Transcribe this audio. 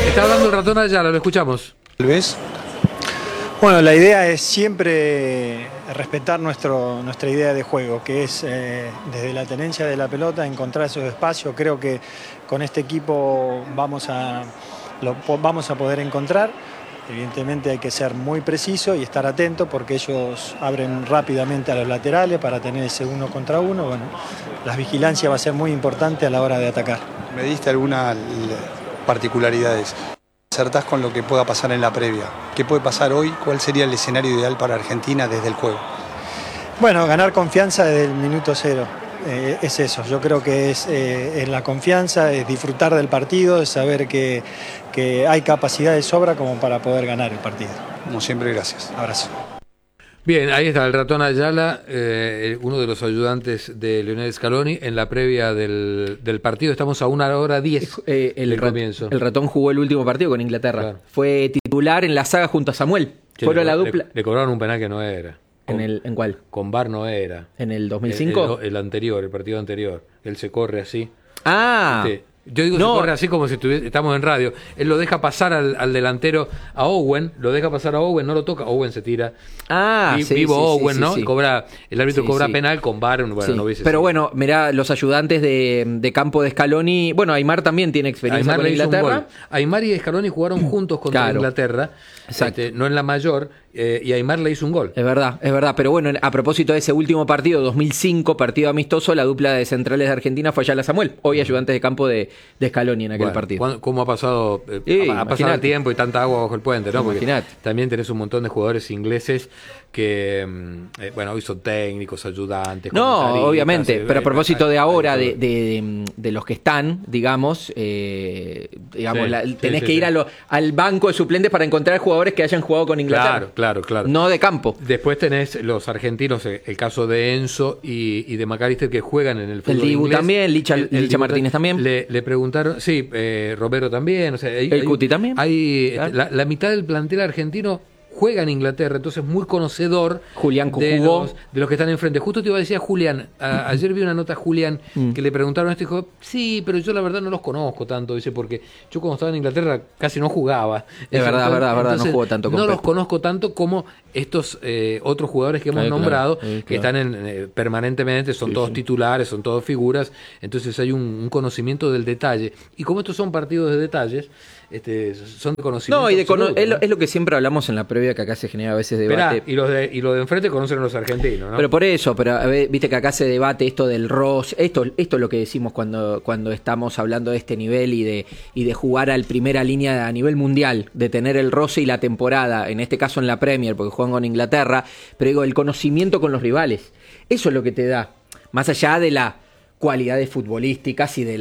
Está hablando el ratón Ayala, lo escuchamos. Tal vez. Bueno, la idea es siempre respetar nuestra idea de juego, que es desde la tenencia de la pelota encontrar esos espacios. Creo que con este equipo lo vamos a poder encontrar. Evidentemente hay que ser muy preciso y estar atento porque ellos abren rápidamente a los laterales para tener ese 1 contra 1. Bueno, la vigilancia va a ser muy importante a la hora de atacar. ¿Me diste algunas particularidades? ¿Acertás con lo que pueda pasar en la previa? ¿Qué puede pasar hoy? ¿Cuál sería el escenario ideal para Argentina desde el juego? Bueno, ganar confianza desde el minuto cero. Es eso, yo creo que es la confianza, es disfrutar del partido, es saber que hay capacidad de sobra como para poder ganar el partido. Como siempre, gracias. Abrazo. Bien, ahí está el ratón Ayala, uno de los ayudantes de Lionel Scaloni en la previa del partido. Estamos a 1:10 del comienzo. El ratón jugó el último partido con Inglaterra. Claro. Fue titular en la saga junto a Samuel. Fueron la dupla. Le cobraron un penal que no era. ¿En cuál? Con VAR no era. ¿En el 2005? El anterior, el partido anterior. Él se corre así. Ah. Yo digo no. Se corre así como si estamos en radio. Él lo deja pasar al delantero, a Owen, no lo toca, Owen se tira. Vivo Owen, ¿no? Sí. El árbitro cobra penal con VAR, bueno, no hubiese sido. Bueno, mirá, los ayudantes de campo de Scaloni, bueno, Aimar también tiene experiencia con Inglaterra. Aimar y Scaloni jugaron juntos contra Inglaterra, no en la mayor, y Aimar le hizo un gol. Es verdad, pero bueno, a propósito de ese último partido, 2005, partido amistoso, la dupla de centrales de Argentina fue Ayala Samuel, hoy ayudantes de campo de Scaloni en aquel partido. ¿Cómo ha pasado ha pasado el tiempo y tanta agua bajo el puente, ¿no? Porque también tenés un montón de jugadores ingleses que, hoy son técnicos, ayudantes. No, obviamente, pero a propósito de ahora, de los que están, digamos, tenés que ir al banco de suplentes para encontrar jugadores que hayan jugado con Inglaterra. Claro. No de campo. Después tenés los argentinos, el caso de Enzo y de McAllister, que juegan en el fútbol inglés. El Dibu también, Licha Martínez también. Le preguntaron, Romero también. El Cuti también. La mitad del plantel argentino juega en Inglaterra, entonces muy conocedor Julián de los que están enfrente. Justo te iba a decir a Julián, ayer vi una nota a Julián que le preguntaron esto y dijo, sí, pero yo la verdad no los conozco tanto, dice, porque yo cuando estaba en Inglaterra casi no jugaba. Es verdad, no jugó tanto con No los conozco tanto como estos otros jugadores que hemos nombrado, que están permanentemente, son todos titulares, son todos figuras, entonces hay un conocimiento del detalle. Y como estos son partidos de detalles, son de conocimiento. Es lo que siempre hablamos en la previa, que acá se genera a veces debate. Y los de enfrente conocen a los argentinos, ¿no? Pero por eso, viste que acá se debate esto del roce, esto es lo que decimos cuando estamos hablando de este nivel y de jugar al primera línea a nivel mundial, de tener el roce y la temporada, en este caso en la Premier, porque juegan con Inglaterra, pero digo, el conocimiento con los rivales, eso es lo que te da, más allá de las cualidades futbolísticas y de